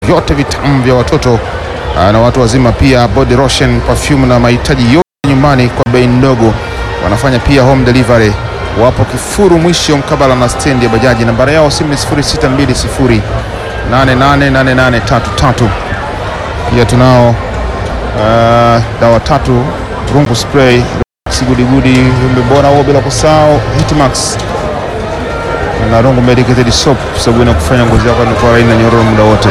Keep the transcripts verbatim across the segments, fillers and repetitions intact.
vyote vitamu vya watoto na watu wazima, pia body lotion, perfume na mahitaji yote nyumbani kwa bei ndogo. Wanafanya pia home delivery. Wapo Kifuru mwisho mkabala na stendi ya bajaji. Nambari yao simu ni sifuri sita mbili sifuri nane nane nane nane tatu tatu. Pia tunao uh, dawa tatu rungu spray Sigudi-gudi umbe bora huo, bila kusahau Hitmax na rungu medicated soap, sababu ina kufanya ngozi yako kuwa laini na nyororo muda wote.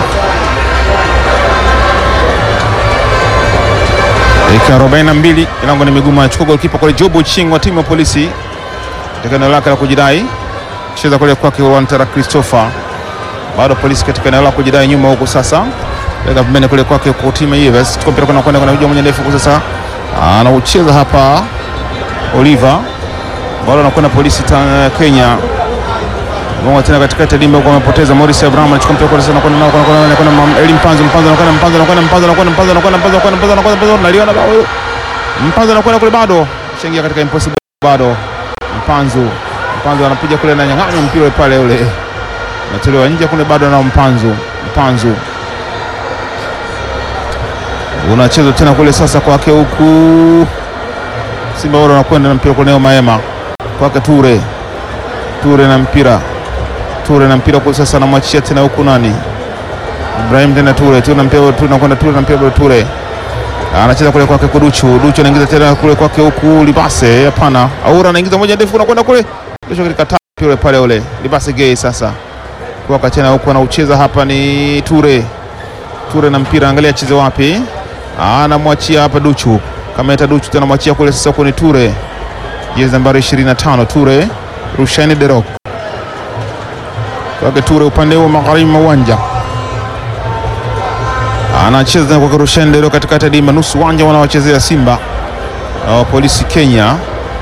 Dakika arobaini na mbili ilango ni miguma. Achukua goalkeeper kwa Job Ocheng wa timu ya polisi katika eneo lake la kujidai. Cheza kule kwake Wantara Christopher. Bado polisi katika eneo la kujidai nyuma huko sasa. Lega pembeni kule kwake kwa timu Yves. Tuko mpira kuna kwenda kuna hujuma moja ndefu kwa sasa. Anaucheza hapa Oliver. Bado anakwenda polisi ta Kenya. Bongo tena katikati ya dimba kwa amepoteza Morris Abraham. Anachukua mpira kwa sasa na kwenda na kwenda kwenda Eli Mpanzo Mpanzo anakwenda Mpanzo anakwenda Mpanzo anakwenda Mpanzo anakwenda Mpanzo anakwenda Mpanzo anakwenda naliona bao. Mpanzo anakwenda kule bado. Shengia katika impossible bado. Mpanzo Mpanzo anapiga kule na nyang'anya mpira pale ule. Natolewa nje kule bado na Mpanzo. Mpanzo unacheza tena kule sasa kwake huku. Simba wao wanakwenda na mpira kwa Neo Maema. Kwake Ture. Ture na mpira. Ture na mpira kwa sasa anamwachia tena huku nani? Ibrahim tena Ture. Ture na mpira Ture nakwenda Ture na mpira Ture. Anacheza kule kwake Kuduchu. Duchu anaingiza tena kule kwake huku Libase. Hapana. Aura anaingiza moja ndefu nakwenda kule. Kesho katika mpira pale ule. Libase gay sasa. Kwa tena huku anaucheza hapa ni Ture. Ture na mpira, angalia acheze wapi? Anamwachia hapa Duchu. Kama eta Duchu tena mwachia kule sasa kwa ni Ture. Jezi nambari ishirini na tano Ture. Rushaine Derok. Kwa Ture upande wa magharibi wa uwanja. Anacheza kwa Rushaine Derok katikati ya dimba nusu uwanja wanawachezea Simba. Na polisi Kenya.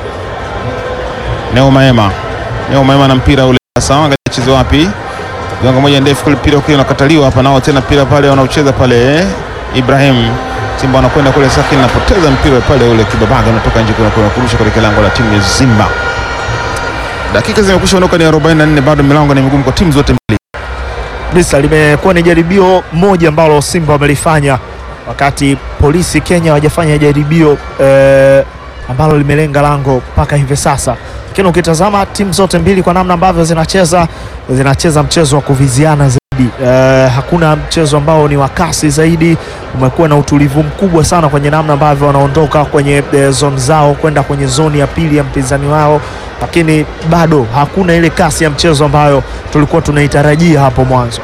Neo Maema. Neo Maema na mpira ule sasa, angalia acheze wapi? Gonga moja ndefu kule, mpira kile unakataliwa hapa, nao tena mpira pale wanaocheza pale Ibrahim. Simba wanakwenda kule sasa, inapoteza mpira pale ule, kibabaga unatoka nje kuna kurusha katika lango la timu ya Simba. Dakika zimekwisha ondoka, ni arobaini na nne, bado milango ni migumu kwa timu zote mbili. Lisa limekuwa ni jaribio moja ambalo Simba wamelifanya, wakati polisi Kenya hawajafanya jaribio eh, ambalo limelenga lango mpaka hivi sasa. Lakini ukitazama timu zote mbili kwa namna ambavyo zinacheza zinacheza mchezo wa kuviziana zaidi. Uh, hakuna mchezo ambao ni wa kasi zaidi. Umekuwa na utulivu mkubwa sana kwenye namna ambavyo wanaondoka kwenye uh, zone zao kwenda kwenye zone ya pili ya mpinzani wao, lakini bado hakuna ile kasi ya mchezo ambayo tulikuwa tunaitarajia hapo mwanzo.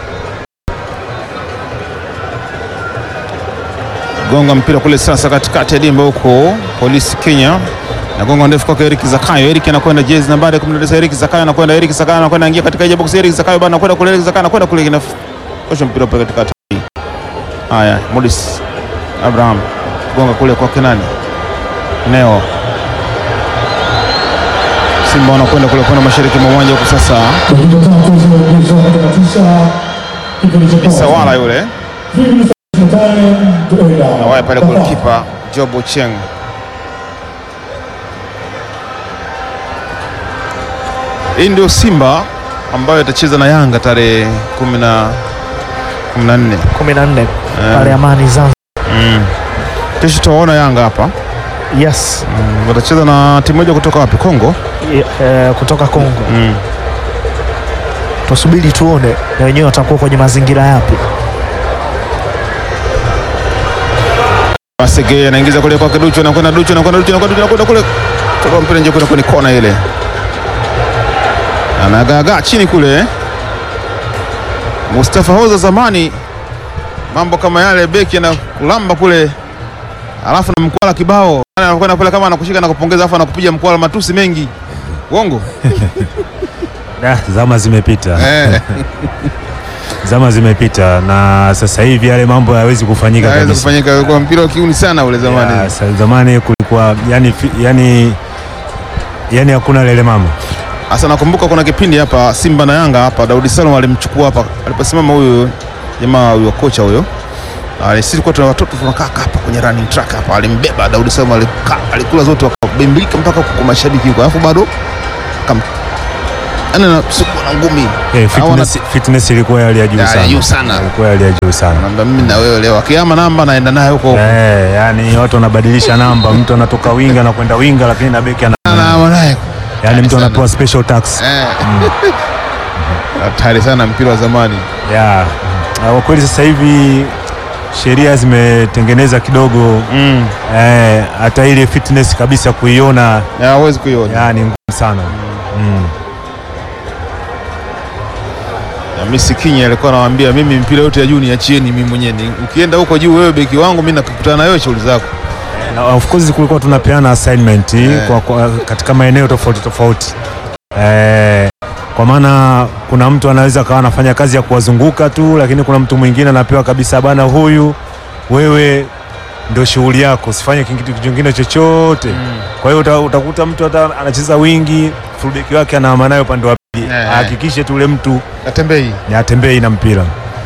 Gonga mpira kule sasa katikati ya dimba huko polisi Kenya. Na gonga ndefu kwa Eric Zakayo. Eric anakwenda jezi nambari kumi na tisa. Eric Zakayo anakwenda Eric Zakayo anakwenda ingia katika ile box. Eric Zakayo bana anakwenda kule. Eric Zakayo anakwenda kule kinafusha mpira pale katikati. Haya, Morris Abraham gonga kule kwa Kenani Neo. Simba wanakwenda kule kwa mashariki mwa uwanja huko sasa. Isa wala yule. Na wao pale goalkeeper Job Ocheng. Hii ndio Simba ambayo itacheza na Yanga tarehe kumi na nne kumi na nne pale Amani Zanzibar. Mm. Kesho tutaona Yanga hapa. Yes. Mm. Watacheza na timu moja kutoka wapi? Kongo? Yeah, uh, kutoka Kongo. Mm. Tusubiri tuone na wenyewe watakuwa kwenye mazingira yapi. Basege anaingiza kule kwa Duchu, anakwenda Duchu, anakwenda Duchu, anakwenda kule. Toka mpira nje kule kwa kona ile. Anagaga chini kule. Mustafa Hoza zamani mambo kama yale, beki anakulamba kule alafu na mkwala kibao, anakwenda pale kama anakushika na kupongeza, alafu anakupiga mkwala matusi mengi. Uongo? Da, zama zimepita. Eh. Zama zimepita na sasa hivi yale mambo hayawezi kufanyika kabisa. Hayawezi kufanyika, kwa mpira kiuni sana ule zamani. Ya, zamani kulikuwa yani yani yani hakuna lele mama. Asa nakumbuka kuna kipindi hapa Simba na Yanga hapa, Daudi Salum alimchukua hapa aliposimama huyo jamaa huyo kocha huyo. Alisisi kwa watoto tunakaa hapa kwenye running track hapa, alimbeba Daudi Salum, alikaa alikula zote wakabembika mpaka kwa mashabiki huko. Alafu bado ana suku na ngumi. Eh, fitness, fitness ilikuwa hali ya juu sana. Juu sana. Ilikuwa hali ya juu sana. Naomba mimi na wewe leo akiama namba naenda naye huko huko. Eh, yani watu wanabadilisha namba, mtu anatoka winga na kwenda winga lakini na beki ana naye. Yani mtu anapewa special tax. Eh. Hatari sana mpira wa zamani. Yeah. Kwa kweli sasa hivi sheria zimetengeneza kidogo mm. eh, hata ile fitness kabisa kuiona hawezi kuiona. Yani ngumu sana. Mm. Mm. Na Messi Kinya alikuwa anawaambia mimi mpira yote ya juu niachieni mimi mwenyewe. Ukienda huko juu wewe beki wangu mimi nakukutana na wewe shughuli zako. Na of course kulikuwa tunapeana assignment yeah. kwa, kwa, katika maeneo tofauti tofauti. Eh, kwa maana kuna mtu anaweza kawa anafanya kazi ya kuwazunguka tu, lakini kuna mtu mwingine anapewa kabisa bana, huyu wewe ndio shughuli yako, usifanye kitu kingine chochote. Mm. Kwa hiyo utakuta mtu hata anacheza wingi, fullback wake anaama nayo upande wa pili. Hakikishe tu ule mtu atembei. Ni atembei na mpira.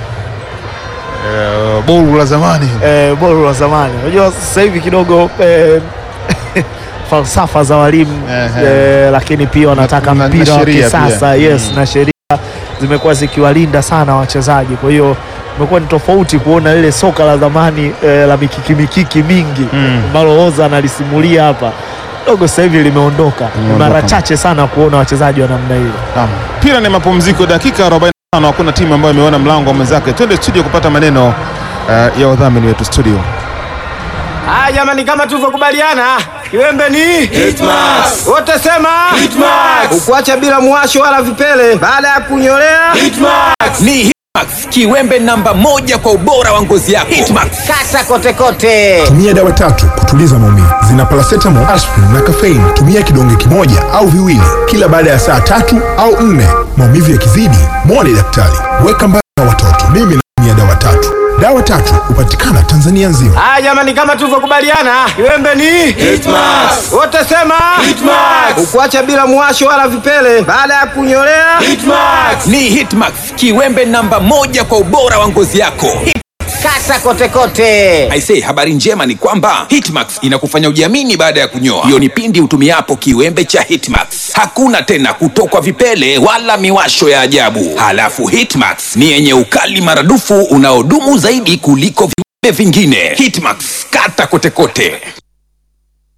Eh, uh, bolu la zamani. Eh, bolu la zamani. Unajua sasa hivi kidogo eh, falsafa za walimu eh, lakini pia wanataka na, mpira wa kisasa. Yes, mm. na sheria zimekuwa zikiwalinda sana wachezaji. Kwa hiyo imekuwa ni tofauti kuona ile soka la zamani eh, la mikiki mikiki mingi ambalo mm. Oza analisimulia hapa. Dogo sasa hivi limeondoka. Ni mara chache sana kuona wachezaji wa namna hiyo. Naam. Mpira ni mapumziko dakika arobaini na tano, hakuna timu ambayo imeona mlango wa mwenzake. Twende studio kupata maneno uh, ya wadhamini wetu studio. Ah, jamani kama tulivyokubaliana, kiwembe ni Hitmax. Wote sema Hitmax. Ukuacha bila muwasho wala vipele baada ya kunyolea Hitmax. Ni Hitmax, kiwembe namba moja kwa ubora wa ngozi yako. Hitmax. Kata kote kote. Tumia dawa tatu kutuliza maumivu. Zina paracetamol, aspirin na caffeine. Tumia kidonge kimoja au viwili kila baada ya saa tatu au nne. Maumivu yakizidi, muone daktari. Weka mbali na watoto. Mimi natumia dawa tatu. Dawa tatu hupatikana Tanzania nzima. Ah, jamani kama tulivyokubaliana, kiwembe ni Hitmax. Wote sema Hitmax. Ukuacha bila muwasho wala vipele baada ya kunyolea Hitmax. Ni Hitmax, kiwembe namba moja kwa ubora wa ngozi yako. Kata kote kote. I say, habari njema ni kwamba Hitmax inakufanya ujiamini baada ya kunyoa. Hiyo ni pindi utumiapo kiwembe cha Hitmax. Hakuna tena kutokwa vipele wala miwasho ya ajabu. Halafu Hitmax ni yenye ukali maradufu unaodumu zaidi kuliko viwembe vingine. Hitmax, kata kote kote.